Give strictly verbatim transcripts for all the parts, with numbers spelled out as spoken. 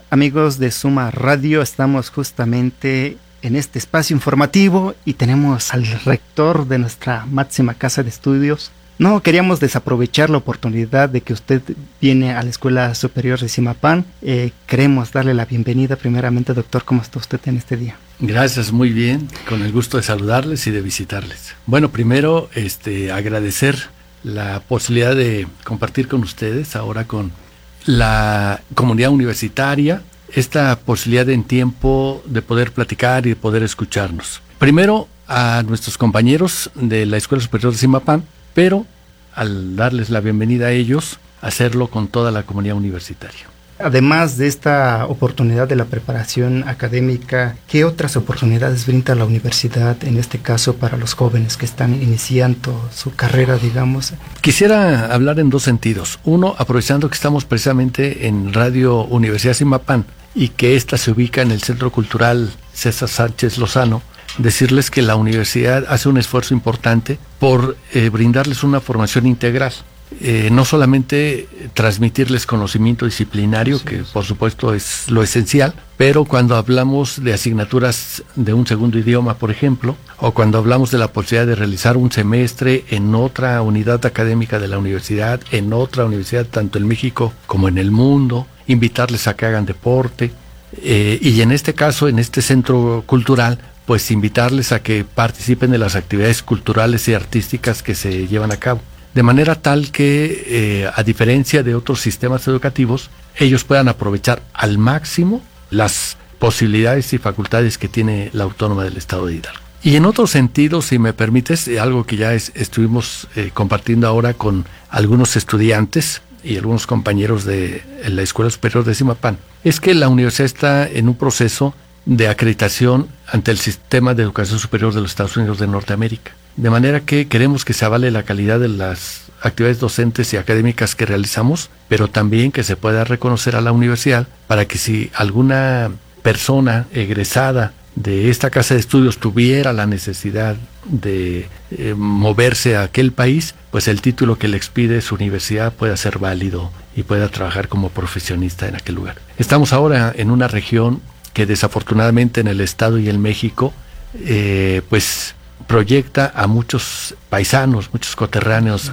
Amigos de Suma Radio, estamos justamente en este espacio informativo y tenemos al rector de nuestra máxima casa de estudios. No queríamos desaprovechar la oportunidad de que usted viene a la Escuela Superior de Zimapán. Eh, queremos darle la bienvenida primeramente, doctor. ¿Cómo está usted en este día? Gracias, muy bien, con el gusto de saludarles y de visitarles. Bueno, primero este, agradecer la posibilidad de compartir con ustedes ahora con la comunidad universitaria, esta posibilidad en tiempo de poder platicar y de poder escucharnos. Primero a nuestros compañeros de la Escuela Superior de Zimapán, pero al darles la bienvenida a ellos, hacerlo con toda la comunidad universitaria. Además de esta oportunidad de la preparación académica, ¿qué otras oportunidades brinda la universidad, en este caso para los jóvenes que están iniciando su carrera, digamos? Quisiera hablar en dos sentidos. Uno, aprovechando que estamos precisamente en Radio Universidad Zimapán y que ésta se ubica en el Centro Cultural César Sánchez Lozano, decirles que la universidad hace un esfuerzo importante por eh, brindarles una formación integral. Eh, no solamente transmitirles conocimiento disciplinario, sí, que por supuesto es lo esencial, pero cuando hablamos de asignaturas de un segundo idioma, por ejemplo, o cuando hablamos de la posibilidad de realizar un semestre en otra unidad académica de la universidad, en otra universidad tanto en México como en el mundo, invitarles a que hagan deporte, eh, y en este caso, en este centro cultural, pues invitarles a que participen de las actividades culturales y artísticas que se llevan a cabo. De manera tal que, eh, a diferencia de otros sistemas educativos, ellos puedan aprovechar al máximo las posibilidades y facultades que tiene la Autónoma del Estado de Hidalgo. Y en otro sentido, si me permites, algo que ya es, estuvimos eh, compartiendo ahora con algunos estudiantes y algunos compañeros de la Escuela Superior de Zimapán, es que la universidad está en un proceso de acreditación ante el Sistema de Educación Superior de los Estados Unidos de Norteamérica. De manera que queremos que se avale la calidad de las actividades docentes y académicas que realizamos, pero también que se pueda reconocer a la universidad para que si alguna persona egresada de esta casa de estudios tuviera la necesidad de eh, moverse a aquel país, pues el título que le expide su universidad pueda ser válido y pueda trabajar como profesionista en aquel lugar. Estamos ahora en una región que desafortunadamente en el Estado y en México, eh, pues proyecta a muchos paisanos, muchos coterráneos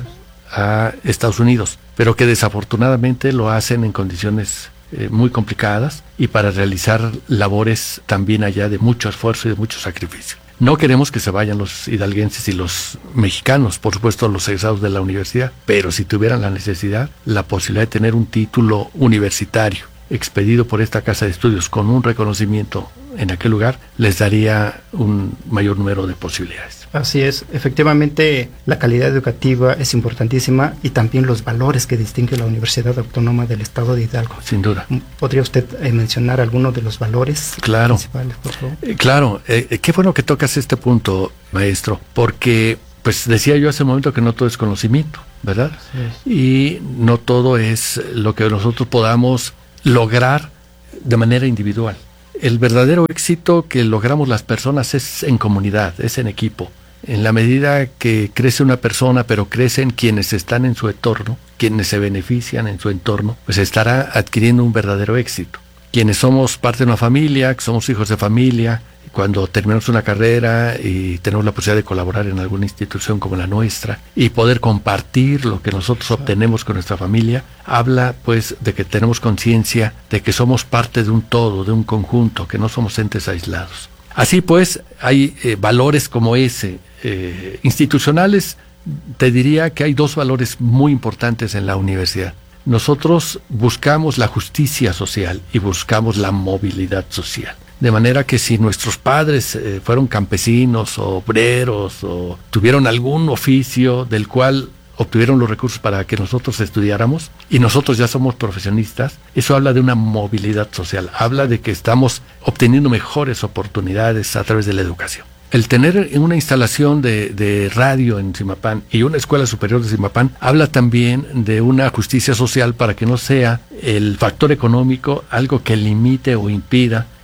a Estados Unidos, pero que desafortunadamente lo hacen en condiciones eh, muy complicadas y para realizar labores también allá de mucho esfuerzo y de mucho sacrificio. No queremos que se vayan los hidalguenses y los mexicanos, por supuesto los egresados de la universidad, pero si tuvieran la necesidad, la posibilidad de tener un título universitario expedido por esta casa de estudios con un reconocimiento en aquel lugar, les daría un mayor número de posibilidades. Así es, efectivamente la calidad educativa es importantísima y también los valores que distingue la Universidad Autónoma del Estado de Hidalgo. Sin duda. ¿Podría usted eh, mencionar algunos de los valores claro. principales, por favor? Eh, claro, eh, qué bueno que tocas este punto, maestro, porque pues decía yo hace un momento que no todo es conocimiento, ¿verdad? Sí. Y no todo es lo que nosotros podamos lograr de manera individual. El verdadero éxito que logramos las personas es en comunidad, es en equipo. En la medida que crece una persona, pero crecen quienes están en su entorno, quienes se benefician en su entorno, pues estará adquiriendo un verdadero éxito. Quienes somos parte de una familia, que somos hijos de familia, cuando terminamos una carrera y tenemos la posibilidad de colaborar en alguna institución como la nuestra y poder compartir lo que nosotros obtenemos con nuestra familia, habla pues de que tenemos conciencia de que somos parte de un todo, de un conjunto, que no somos entes aislados. Así pues, hay eh, valores como ese, eh, institucionales. Te diría que hay dos valores muy importantes en la universidad. Nosotros buscamos la justicia social y buscamos la movilidad social. De manera que si nuestros padres eh, fueron campesinos o obreros o tuvieron algún oficio del cual obtuvieron los recursos para que nosotros estudiáramos y nosotros ya somos profesionistas, eso habla de una movilidad social, habla de que estamos obteniendo mejores oportunidades a través de la educación. El tener una instalación de, de radio en Zimapán y una escuela superior de Zimapán habla también de una justicia social para que no sea el factor económico algo que limite o impida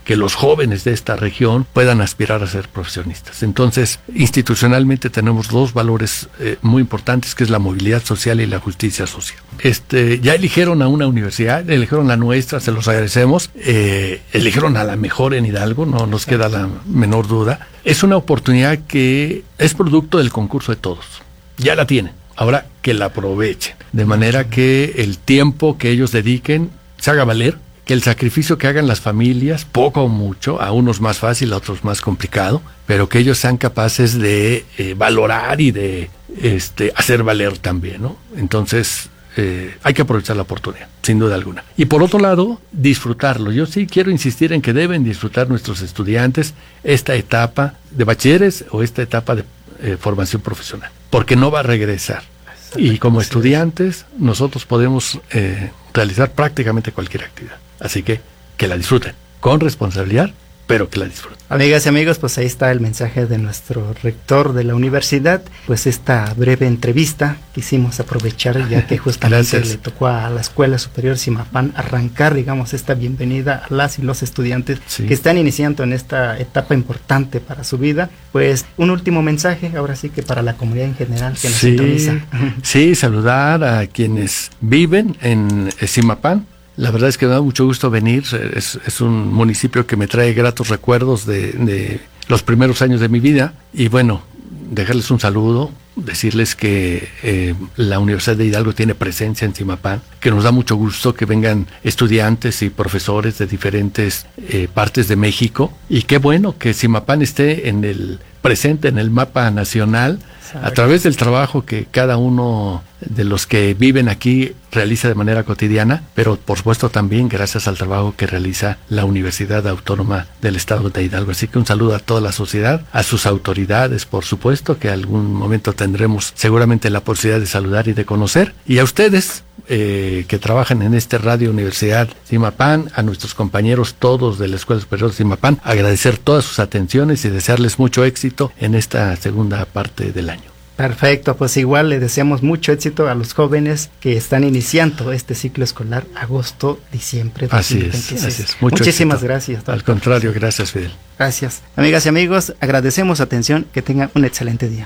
que los jóvenes de esta región puedan aspirar a ser profesionistas. Entonces, institucionalmente tenemos dos valores eh, muy importantes, que es la movilidad social y la justicia social. Este, ya eligieron a una universidad, eligieron la nuestra, se los agradecemos, eh, eligieron a la mejor en Hidalgo, no nos queda la menor duda. Es una oportunidad que es producto del concurso de todos, ya la tienen, ahora que la aprovechen, de manera que el tiempo que ellos dediquen se haga valer, que el sacrificio que hagan las familias, poco o mucho, a unos más fácil, a otros más complicado, pero que ellos sean capaces de eh, valorar y de este, hacer valer también, ¿no? Entonces, eh, hay que aprovechar la oportunidad, sin duda alguna. Y por otro lado, disfrutarlo. Yo sí quiero insistir en que deben disfrutar nuestros estudiantes esta etapa de bachilleres o esta etapa de eh, formación profesional, porque no va a regresar. Y como estudiantes, nosotros podemos eh, realizar prácticamente cualquier actividad. Así que, que la disfruten, con responsabilidad, pero que la disfruten. Amigas y amigos, pues ahí está el mensaje de nuestro rector de la universidad. Pues esta breve entrevista quisimos aprovechar, ya que justamente le tocó a la Escuela Superior Zimapán arrancar, digamos, esta bienvenida a las y los estudiantes sí. que están iniciando en esta etapa importante para su vida. Pues un último mensaje, ahora sí que para la comunidad en general que nos sí, sintoniza. Sí, saludar a quienes viven en Zimapán. La verdad es que me da mucho gusto venir, es, es un municipio que me trae gratos recuerdos de, de los primeros años de mi vida y bueno, dejarles un saludo, decirles que eh, la Universidad de Hidalgo tiene presencia en Zimapán, que nos da mucho gusto que vengan estudiantes y profesores de diferentes eh, partes de México y qué bueno que Zimapán esté en el presente en el mapa nacional a través del trabajo que cada uno de los que viven aquí realiza de manera cotidiana, pero por supuesto también gracias al trabajo que realiza la Universidad Autónoma del Estado de Hidalgo. Así que un saludo a toda la sociedad, a sus autoridades, por supuesto, que algún momento tendremos seguramente la posibilidad de saludar y de conocer, y a ustedes eh, que trabajan en este Radio Universidad Zimapán, a nuestros compañeros todos de la Escuela Superior Zimapán, agradecer todas sus atenciones y desearles mucho éxito en esta segunda parte del año. Perfecto, pues igual le deseamos mucho éxito a los jóvenes que están iniciando este ciclo escolar agosto-diciembre de así dos mil veintiséis. Es, así es. Mucho Muchísimas éxito. gracias. Doctor. Al contrario, gracias, Fidel. Gracias. Amigas y amigos, agradecemos su atención, que tengan un excelente día.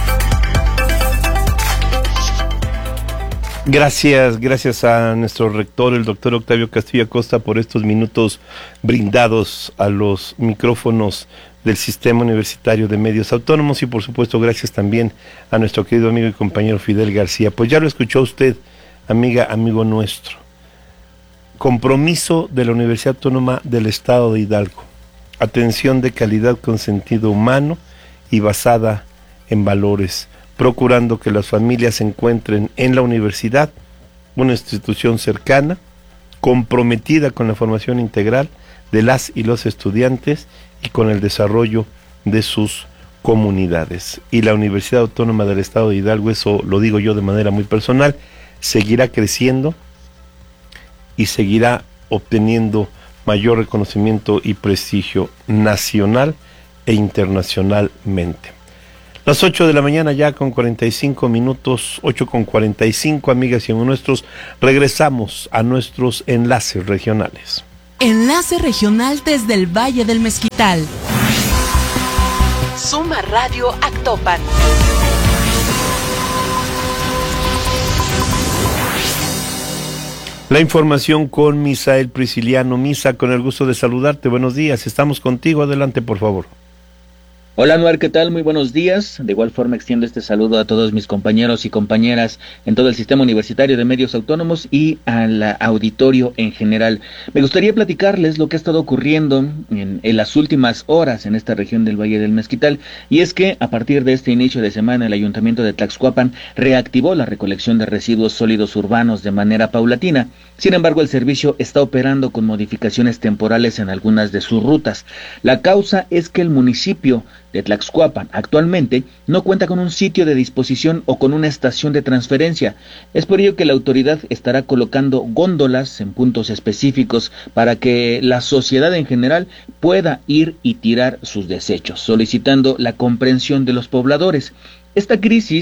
Gracias, gracias a nuestro rector, el doctor Octavio Castillo Acosta, por estos minutos brindados a los micrófonos del Sistema Universitario de Medios Autónomos y por supuesto gracias también a nuestro querido amigo y compañero Fidel García. Pues ya lo escuchó usted, amiga, amigo nuestro. Compromiso de la Universidad Autónoma del Estado de Hidalgo. Atención de calidad con sentido humano y basada en valores, procurando que las familias encuentren en la universidad una institución cercana, comprometida con la formación integral de las y los estudiantes y con el desarrollo de sus comunidades. Y la Universidad Autónoma del Estado de Hidalgo, eso lo digo yo de manera muy personal, seguirá creciendo y seguirá obteniendo mayor reconocimiento y prestigio nacional e internacionalmente. Las ocho de la mañana ya con cuarenta y cinco minutos, ocho con cuarenta y cinco, amigas y amigos nuestros, regresamos a nuestros enlaces regionales. Enlace regional desde el Valle del Mezquital. Suma Radio Actopan. La información con Misael Prisciliano. Misa, con el gusto de saludarte. Buenos días, estamos contigo. Adelante, por favor. Hola Anuar, ¿qué tal? Muy buenos días. De igual forma extiendo este saludo a todos mis compañeros y compañeras en todo el Sistema Universitario de Medios Autónomos y al auditorio en general. Me gustaría platicarles lo que ha estado ocurriendo en, en las últimas horas en esta región del Valle del Mezquital, y es que a partir de este inicio de semana el Ayuntamiento de Tlaxcuapan reactivó la recolección de residuos sólidos urbanos de manera paulatina. Sin embargo, el servicio está operando con modificaciones temporales en algunas de sus rutas. La causa es que el municipio de Tlaxcuapan actualmente no cuenta con un sitio de disposición o con una estación de transferencia. Es por ello que la autoridad estará colocando góndolas en puntos específicos para que la sociedad en general pueda ir y tirar sus desechos, solicitando la comprensión de los pobladores. Esta crisis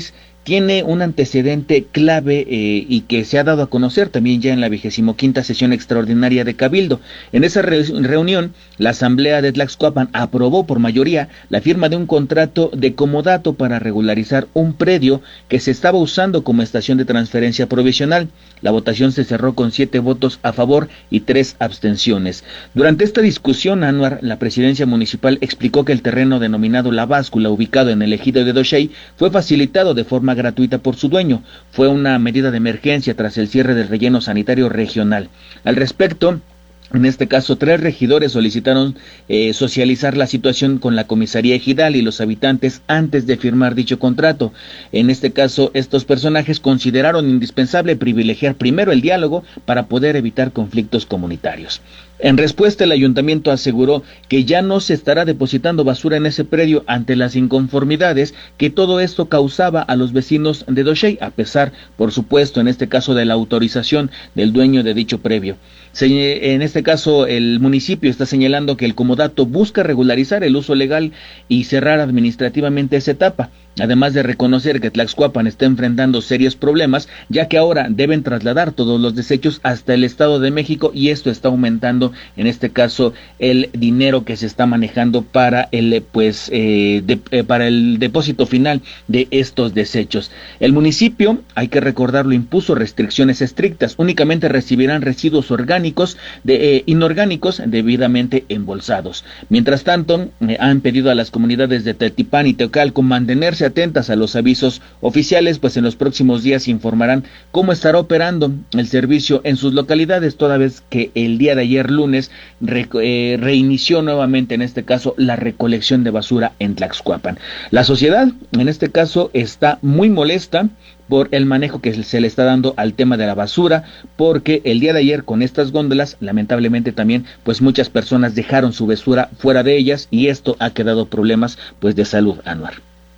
tiene un antecedente clave eh, y que se ha dado a conocer también ya en la vigésimo quinta sesión extraordinaria de Cabildo. En esa re reunión, la Asamblea de Tlaxcuapan aprobó por mayoría la firma de un contrato de comodato para regularizar un predio que se estaba usando como estación de transferencia provisional. La votación se cerró con siete votos a favor y tres abstenciones. Durante esta discusión, Anuar, la presidencia municipal, explicó que el terreno denominado La Báscula, ubicado en el ejido de Doshey, fue facilitado de forma gratuita por su dueño. Fue una medida de emergencia tras el cierre del relleno sanitario regional. Al respecto, en este caso, tres regidores solicitaron eh, socializar la situación con la comisaría ejidal y los habitantes antes de firmar dicho contrato. En este caso, estos personajes consideraron indispensable privilegiar primero el diálogo para poder evitar conflictos comunitarios. En respuesta, el ayuntamiento aseguró que ya no se estará depositando basura en ese predio ante las inconformidades que todo esto causaba a los vecinos de Doshey, a pesar, por supuesto, en este caso, de la autorización del dueño de dicho predio. Se, en este caso, el municipio está señalando que el comodato busca regularizar el uso legal y cerrar administrativamente esa etapa, además de reconocer que Tlaxcuapan está enfrentando serios problemas, ya que ahora deben trasladar todos los desechos hasta el Estado de México, y esto está aumentando, en este caso, el dinero que se está manejando para el pues eh, de, eh, para el depósito final de estos desechos. El municipio, hay que recordarlo, impuso restricciones estrictas. Únicamente recibirán residuos orgánicos de eh, inorgánicos debidamente embolsados. Mientras tanto, eh, han pedido a las comunidades de Teltipán y Teocalco mantenerse atentas a los avisos oficiales, pues en los próximos días informarán cómo estará operando el servicio en sus localidades, toda vez que el día de ayer lunes re, eh, reinició nuevamente, en este caso, la recolección de basura en Tlaxcuapan. La sociedad, en este caso, está muy molesta por el manejo que se le está dando al tema de la basura, porque el día de ayer con estas góndolas, lamentablemente también, pues muchas personas dejaron su basura fuera de ellas, y esto ha quedado problemas pues de salud, Anuar.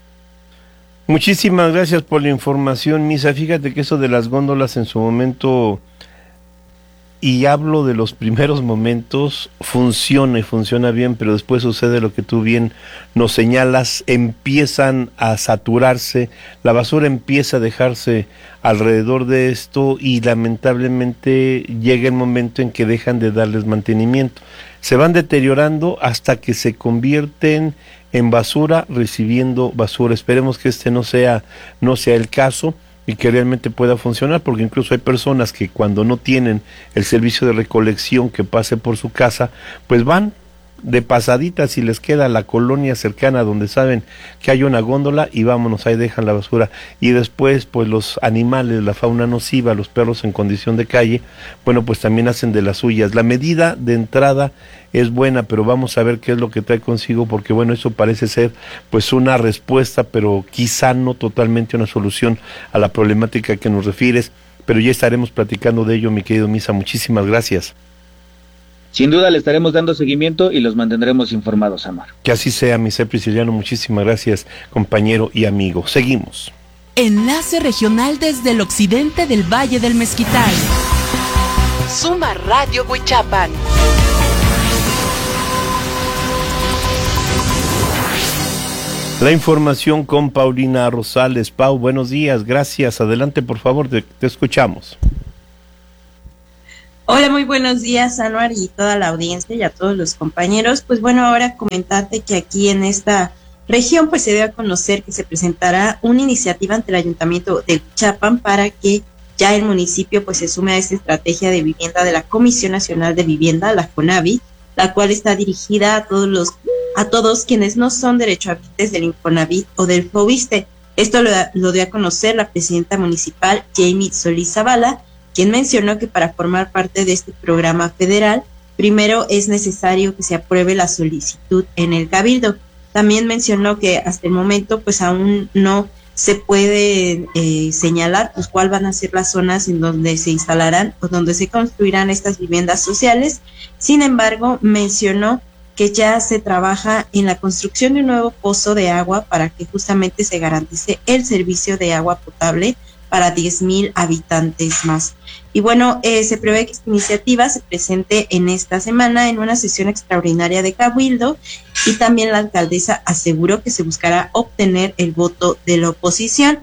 Muchísimas gracias por la información, Misa. Fíjate que eso de las góndolas en su momento, y hablo de los primeros momentos, funciona y funciona bien, pero después sucede lo que tú bien nos señalas, empiezan a saturarse, la basura empieza a dejarse alrededor de esto y lamentablemente llega el momento en que dejan de darles mantenimiento. Se van deteriorando hasta que se convierten en basura recibiendo basura. Esperemos que este no sea, no sea el caso, y que realmente pueda funcionar, porque incluso hay personas que cuando no tienen el servicio de recolección que pase por su casa, pues van de pasadita si les queda la colonia cercana donde saben que hay una góndola, y vámonos, ahí dejan la basura. Y después pues los animales, la fauna nociva, los perros en condición de calle, bueno, pues también hacen de las suyas. La medida de entrada es buena, pero vamos a ver qué es lo que trae consigo, porque bueno, eso parece ser pues una respuesta, pero quizá no totalmente una solución a la problemática que nos refieres, pero ya estaremos platicando de ello, mi querido Misa. Muchísimas gracias. Sin duda le estaremos dando seguimiento y los mantendremos informados, Amar. Que así sea, Misa Prisciliano. Muchísimas gracias, compañero y amigo. Seguimos. Enlace regional desde el occidente del Valle del Mezquital. Suma Radio Huichapan. La información con Paulina Rosales. Pau, buenos días, gracias. Adelante, por favor, te, te escuchamos. Hola, muy buenos días, Anuar, y toda la audiencia y a todos los compañeros. Pues bueno, ahora comentarte que aquí en esta región pues se dio a conocer que se presentará una iniciativa ante el Ayuntamiento de Huichapan para que ya el municipio pues se sume a esta estrategia de vivienda de la Comisión Nacional de Vivienda, la CONAVI, la cual está dirigida a todos los a todos quienes no son derechohabientes del Infonavit o del FOBISTE. Esto lo, lo dio a conocer la presidenta municipal, Jamie Solís Zavala, quien mencionó que para formar parte de este programa federal, primero es necesario que se apruebe la solicitud en el Cabildo. También mencionó que hasta el momento pues aún no se puede eh, señalar pues cuál van a ser las zonas en donde se instalarán o donde se construirán estas viviendas sociales. Sin embargo, mencionó que ya se trabaja en la construcción de un nuevo pozo de agua para que justamente se garantice el servicio de agua potable para diez mil habitantes más. Y bueno, eh, se prevé que esta iniciativa se presente en esta semana en una sesión extraordinaria de Cabildo, y también la alcaldesa aseguró que se buscará obtener el voto de la oposición.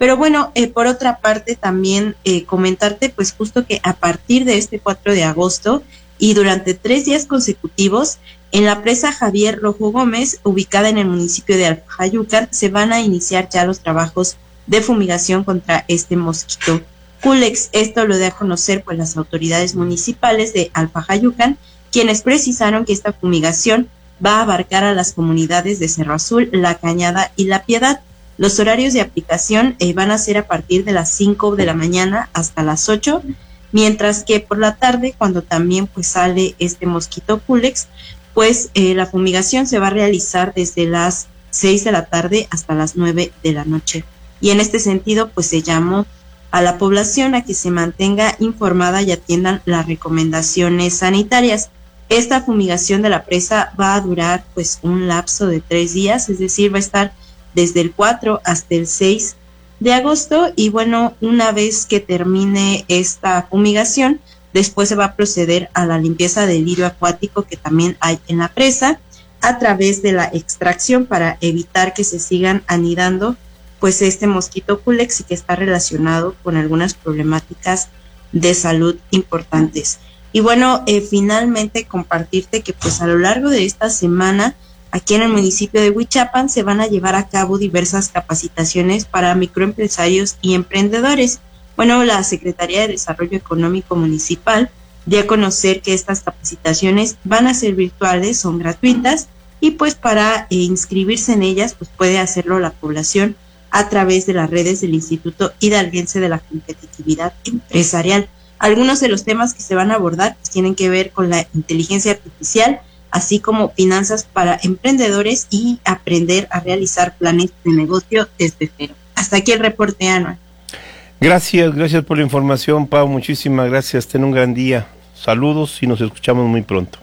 Pero bueno, eh, por otra parte también eh, comentarte pues justo que a partir de este cuatro de agosto y durante tres días consecutivos, en la presa Javier Rojo Gómez, ubicada en el municipio de Alfajayucan, se van a iniciar ya los trabajos de fumigación contra este mosquito Culex. Esto lo da a conocer pues las autoridades municipales de Alfajayucan, quienes precisaron que esta fumigación va a abarcar a las comunidades de Cerro Azul, La Cañada y La Piedad. Los horarios de aplicación eh, van a ser a partir de las cinco de la mañana hasta las ocho, mientras que por la tarde, cuando también pues sale este mosquito Culex, pues eh, la fumigación se va a realizar desde las seis de la tarde hasta las nueve de la noche. Y en este sentido, pues se llamó a la población a que se mantenga informada y atiendan las recomendaciones sanitarias. Esta fumigación de la presa va a durar pues un lapso de tres días, es decir, va a estar desde el cuatro hasta el seis de agosto, y bueno, una vez que termine esta fumigación, después se va a proceder a la limpieza del lirio acuático que también hay en la presa, a través de la extracción para evitar que se sigan anidando pues este mosquito Culex y que está relacionado con algunas problemáticas de salud importantes. Y bueno, eh, finalmente compartirte que pues a lo largo de esta semana, aquí en el municipio de Huichapan, se van a llevar a cabo diversas capacitaciones para microempresarios y emprendedores. Bueno, la Secretaría de Desarrollo Económico Municipal dio a conocer que estas capacitaciones van a ser virtuales, son gratuitas, y pues para eh, inscribirse en ellas, pues puede hacerlo la población a través de las redes del Instituto Hidalguense de la Competitividad Empresarial. Algunos de los temas que se van a abordar pues, tienen que ver con la inteligencia artificial, así como finanzas para emprendedores y aprender a realizar planes de negocio desde cero. Hasta aquí el reporte, Ana. Gracias, gracias por la información, Pau, muchísimas gracias, ten un gran día. Saludos y nos escuchamos muy pronto.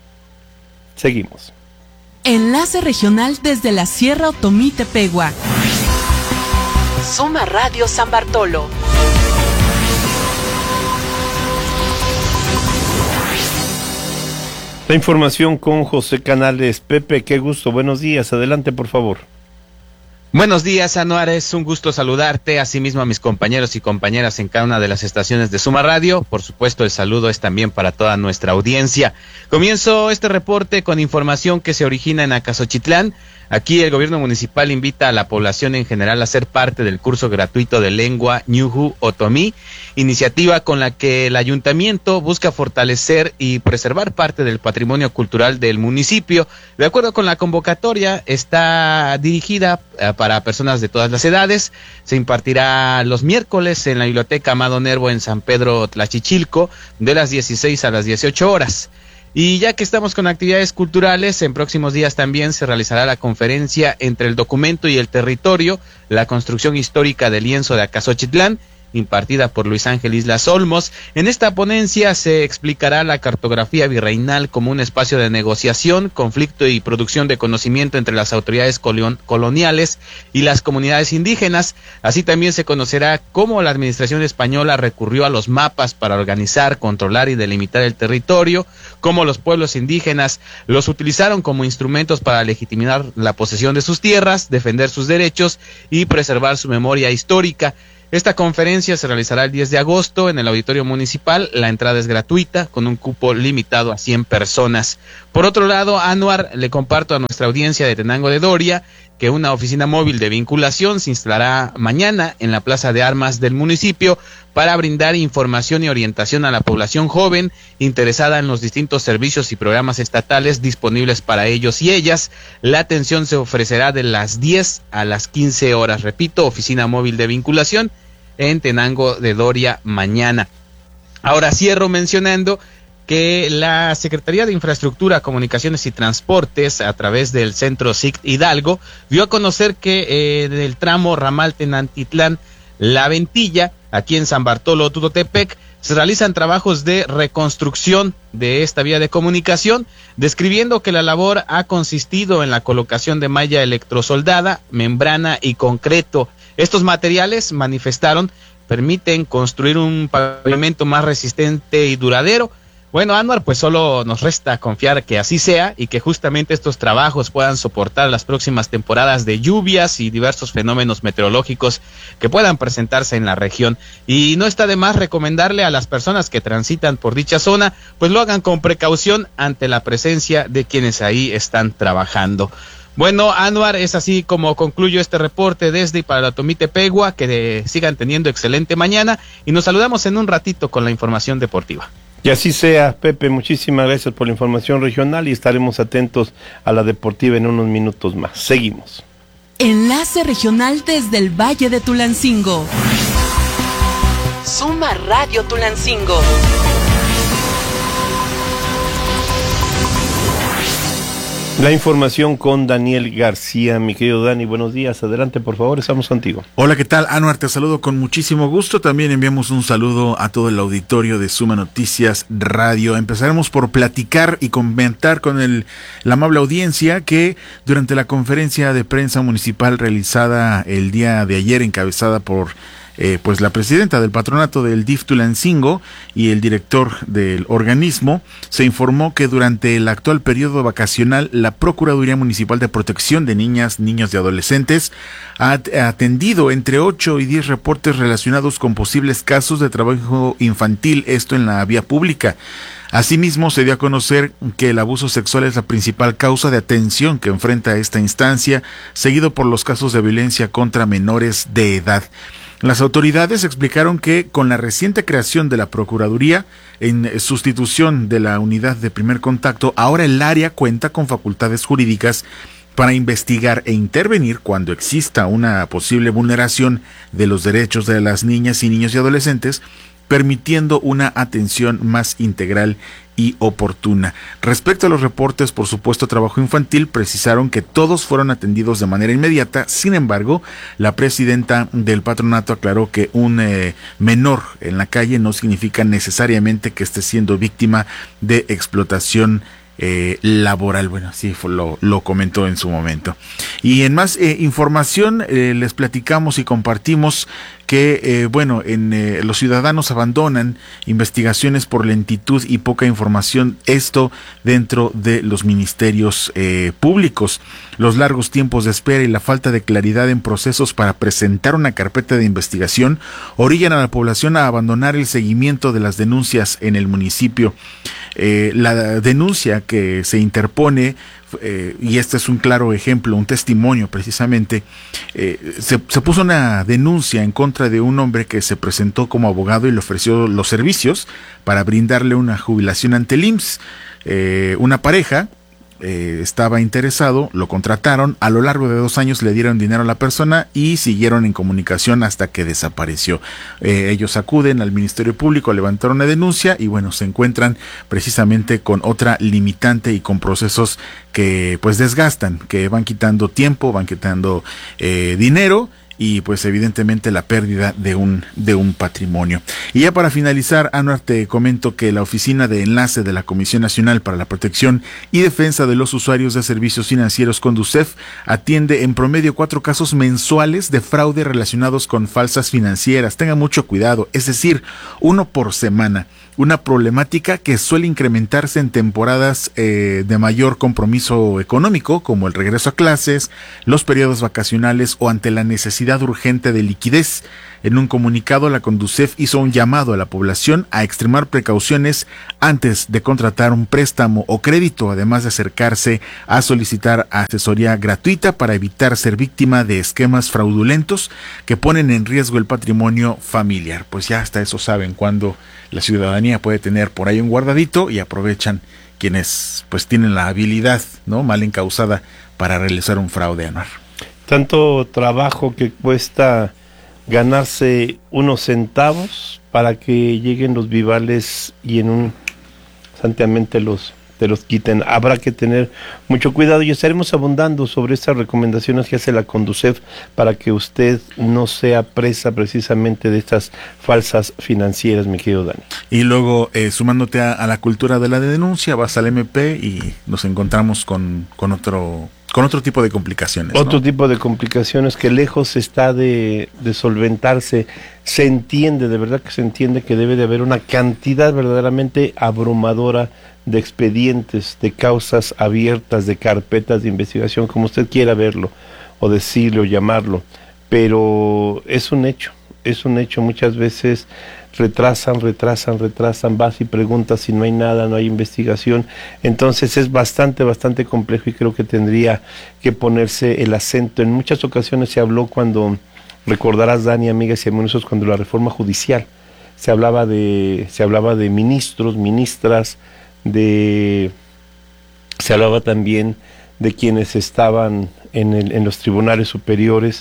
Seguimos. Enlace regional desde la Sierra Otomí Tepehua. Suma Radio San Bartolo. La información con José Canales. Pepe, qué gusto, buenos días, adelante por favor. Buenos días, Anuar, es un gusto saludarte, asimismo a mis compañeros y compañeras en cada una de las estaciones de Suma Radio. Por supuesto, el saludo es también para toda nuestra audiencia. Comienzo este reporte con información que se origina en Acasochitlán. Aquí el gobierno municipal invita a la población en general a ser parte del curso gratuito de lengua Ñujú Otomí, iniciativa con la que el ayuntamiento busca fortalecer y preservar parte del patrimonio cultural del municipio. De acuerdo con la convocatoria, está dirigida eh, para personas de todas las edades. Se impartirá los miércoles en la Biblioteca Amado Nervo en San Pedro Tlachichilco de las dieciséis a las dieciocho horas. Y ya que estamos con actividades culturales, en próximos días también se realizará la conferencia Entre el documento y el territorio, la construcción histórica del lienzo de Acasochitlán, impartida por Luis Ángel Islas Olmos. En esta ponencia se explicará la cartografía virreinal como un espacio de negociación, conflicto y producción de conocimiento entre las autoridades colon- coloniales y las comunidades indígenas. Así también se conocerá cómo la administración española recurrió a los mapas para organizar, controlar y delimitar el territorio, cómo los pueblos indígenas los utilizaron como instrumentos para legitimar la posesión de sus tierras, defender sus derechos y preservar su memoria histórica. Esta conferencia se realizará el diez de agosto en el Auditorio Municipal. La entrada es gratuita, con un cupo limitado a cien personas. Por otro lado, Anuar, le comparto a nuestra audiencia de Tenango de Doria que una oficina móvil de vinculación se instalará mañana en la Plaza de Armas del municipio para brindar información y orientación a la población joven interesada en los distintos servicios y programas estatales disponibles para ellos y ellas. La atención se ofrecerá de las diez a las quince horas. Repito, oficina móvil de vinculación en Tenango de Doria mañana. Ahora cierro mencionando que la Secretaría de Infraestructura, Comunicaciones y Transportes, a través del Centro S I C Hidalgo, dio a conocer que eh, del tramo ramal Tenantitlán La Ventilla, aquí en San Bartolo Tutotepec, se realizan trabajos de reconstrucción de esta vía de comunicación, describiendo que la labor ha consistido en la colocación de malla electrosoldada, membrana y concreto. Estos materiales, manifestaron, permiten construir un pavimento más resistente y duradero. Bueno, Anuar, pues solo nos resta confiar que así sea y que justamente estos trabajos puedan soportar las próximas temporadas de lluvias y diversos fenómenos meteorológicos que puedan presentarse en la región. Y no está de más recomendarle a las personas que transitan por dicha zona, pues lo hagan con precaución ante la presencia de quienes ahí están trabajando. Bueno, Anuar, es así como concluyo este reporte desde y para Tomitepegua, que de, sigan teniendo excelente mañana y nos saludamos en un ratito con la información deportiva. Y así sea, Pepe, muchísimas gracias por la información regional y estaremos atentos a la deportiva en unos minutos más. Seguimos. Enlace regional desde el Valle de Tulancingo. Suma Radio Tulancingo. La información con Daniel García. Mi querido Dani, buenos días. Adelante, por favor, estamos contigo. Hola, ¿qué tal? Anuar, te saludo con muchísimo gusto. También enviamos un saludo a todo el auditorio de Suma Noticias Radio. Empezaremos por platicar y comentar con el, la amable audiencia que durante la conferencia de prensa municipal realizada el día de ayer, encabezada por Eh, pues la presidenta del patronato del D I F Tulancingo y el director del organismo, se informó que durante el actual periodo vacacional la Procuraduría Municipal de Protección de Niñas, Niños y Adolescentes ha atendido entre ocho y diez reportes relacionados con posibles casos de trabajo infantil, esto en la vía pública. Asimismo, se dio a conocer que el abuso sexual es la principal causa de atención que enfrenta esta instancia, seguido por los casos de violencia contra menores de edad. Las autoridades explicaron que con la reciente creación de la Procuraduría, en sustitución de la Unidad de Primer Contacto, ahora el área cuenta con facultades jurídicas para investigar e intervenir cuando exista una posible vulneración de los derechos de las niñas y niños y adolescentes, permitiendo una atención más integral y oportuna. Respecto a los reportes, por supuesto, trabajo infantil, precisaron que todos fueron atendidos de manera inmediata. Sin embargo, la presidenta del patronato aclaró que un eh, menor en la calle no significa necesariamente que esté siendo víctima de explotación Eh, laboral. Bueno, sí, fue, lo, lo comentó en su momento. Y en más eh, información, eh, les platicamos y compartimos que, eh, bueno, en eh, los ciudadanos abandonan investigaciones por lentitud y poca información, esto dentro de los ministerios eh, públicos. Los largos tiempos de espera y la falta de claridad en procesos para presentar una carpeta de investigación orillan a la población a abandonar el seguimiento de las denuncias en el municipio. Eh, la denuncia que se interpone, eh, y este es un claro ejemplo, un testimonio precisamente, eh, se, se puso una denuncia en contra de un hombre que se presentó como abogado y le ofreció los servicios para brindarle una jubilación ante el I M S S. Eh, una pareja Eh, estaba interesado, lo contrataron, a lo largo de dos años le dieron dinero a la persona y siguieron en comunicación hasta que desapareció. Eh, ellos acuden al Ministerio Público, levantaron una denuncia y bueno, se encuentran precisamente con otra limitante y con procesos que pues desgastan, que van quitando tiempo, van quitando eh, dinero y pues evidentemente la pérdida de un de un patrimonio. Y ya para finalizar, Anuar, te comento que la Oficina de Enlace de la Comisión Nacional para la Protección y Defensa de los Usuarios de Servicios Financieros, CONDUCEF, atiende en promedio cuatro casos mensuales de fraude relacionados con falsas financieras. Tenga mucho cuidado, es decir, uno por semana. Una problemática que suele incrementarse en temporadas eh, de mayor compromiso económico, como el regreso a clases, los periodos vacacionales o ante la necesidad urgente de liquidez. En un comunicado, la CONDUCEF hizo un llamado a la población a extremar precauciones antes de contratar un préstamo o crédito, además de acercarse a solicitar asesoría gratuita para evitar ser víctima de esquemas fraudulentos que ponen en riesgo el patrimonio familiar. Pues ya hasta eso saben cuando la ciudadanía puede tener por ahí un guardadito y aprovechan quienes pues tienen la habilidad, ¿no?, mal encausada para realizar un fraude, Anuar. Tanto trabajo que cuesta ganarse unos centavos para que lleguen los vivales y en un santiamente los te los quiten. Habrá que tener mucho cuidado y estaremos abundando sobre estas recomendaciones que hace la CONDUCEF para que usted no sea presa precisamente de estas falsas financieras, mi querido Dani. Y luego, eh, sumándote a, a la cultura de la denuncia, vas al M P y nos encontramos con, con otro con otro tipo de complicaciones. Otro ¿no? tipo de complicaciones que lejos está de, de solventarse. Se entiende, de verdad que se entiende que debe de haber una cantidad verdaderamente abrumadora de expedientes, de causas abiertas, de carpetas de investigación, como usted quiera verlo, o decirlo, o llamarlo, pero es un hecho, es un hecho. Muchas veces retrasan, retrasan, retrasan, vas y preguntas si no hay nada, no hay investigación. Entonces es bastante, bastante complejo y creo que tendría que ponerse el acento. En muchas ocasiones se habló, cuando recordarás, Dani, amigas y amigos, cuando la reforma judicial, se hablaba de, se hablaba de ministros, ministras, de, se hablaba también de quienes estaban en, el, en los tribunales superiores,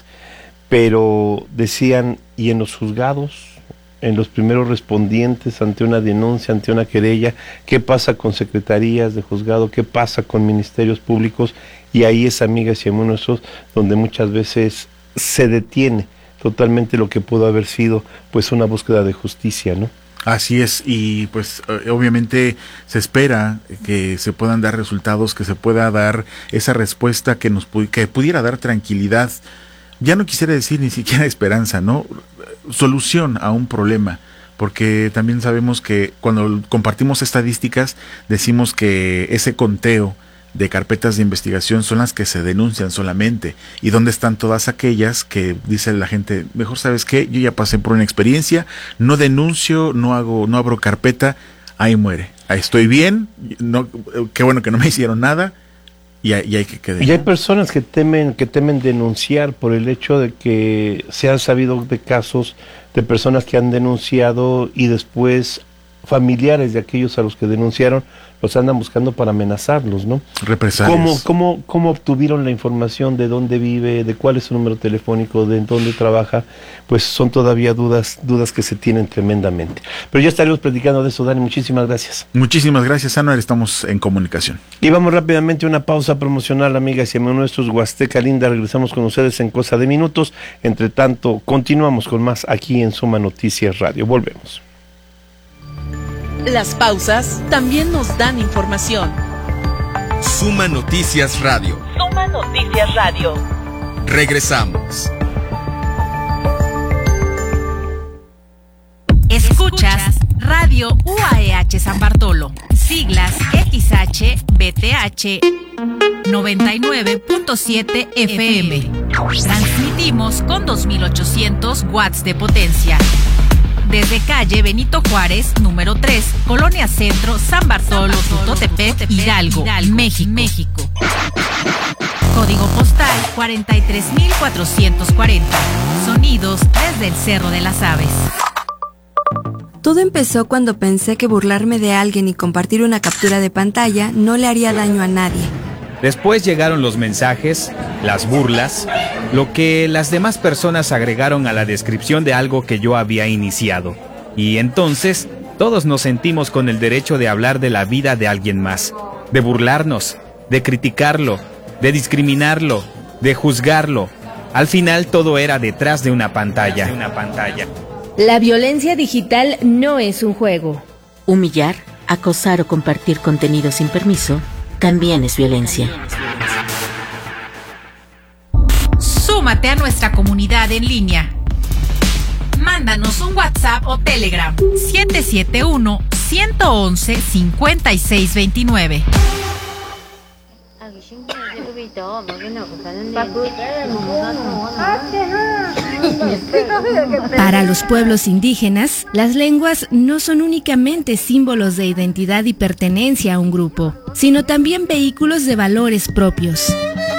pero decían, y en los juzgados, en los primeros respondientes ante una denuncia, ante una querella, qué pasa con secretarías de juzgado, qué pasa con ministerios públicos, y ahí es, amigas y amigos, donde muchas veces se detiene totalmente lo que pudo haber sido pues una búsqueda de justicia, ¿no? Así es, y pues obviamente se espera que se puedan dar resultados, que se pueda dar esa respuesta que nos pu- que pudiera dar tranquilidad. Ya no quisiera decir ni siquiera esperanza, ¿no? Solución a un problema, porque también sabemos que cuando compartimos estadísticas decimos que ese conteo de carpetas de investigación son las que se denuncian solamente, y dónde están todas aquellas que dice la gente, mejor, ¿sabes qué? Yo ya pasé por una experiencia, no denuncio, no hago, no abro carpeta, ahí muere, ahí estoy bien, no, qué bueno que no me hicieron nada, y hay, y hay que quedar. Y hay personas que temen, que temen denunciar por el hecho de que se han sabido de casos de personas que han denunciado y después familiares de aquellos a los que denunciaron los andan buscando para amenazarlos, ¿no? Represalias. ¿Cómo, cómo, cómo obtuvieron la información de dónde vive, de cuál es su número telefónico, de dónde trabaja? Pues son todavía dudas, dudas que se tienen tremendamente. Pero ya estaremos platicando de eso, Dani. Muchísimas gracias. Muchísimas gracias, Anuar. Estamos en comunicación. Y vamos rápidamente a una pausa promocional, amigas y amigos nuestros. Huasteca Linda, regresamos con ustedes en cosa de minutos. Entre tanto, continuamos con más aquí en Suma Noticias Radio. Volvemos. Las pausas también nos dan información. Suma Noticias Radio. Suma Noticias Radio. Regresamos. Escuchas Radio U A E H San Bartolo, siglas X H B T H noventa y nueve punto siete F M. Transmitimos con dos mil ochocientos watts de potencia. Desde calle Benito Juárez, número tres, Colonia Centro, San Bartolo, Tutotepec, Hidalgo, México. México. Código postal cuarenta y tres mil cuatrocientos cuarenta. Sonidos desde el Cerro de las Aves. Todo empezó cuando pensé que burlarme de alguien y compartir una captura de pantalla no le haría daño a nadie. Después llegaron los mensajes, las burlas, lo que las demás personas agregaron a la descripción de algo que yo había iniciado. Y entonces, todos nos sentimos con el derecho de hablar de la vida de alguien más, de burlarnos, de criticarlo, de discriminarlo, de juzgarlo. Al final todo era detrás de una pantalla. Una pantalla. La violencia digital no es un juego. Humillar, acosar o compartir contenido sin permiso también es violencia. Súmate a nuestra comunidad en línea. Mándanos un WhatsApp o Telegram siete siete uno, uno uno uno, cinco seis dos nueve. Para los pueblos indígenas, las lenguas no son únicamente símbolos de identidad y pertenencia a un grupo, sino también vehículos de valores propios.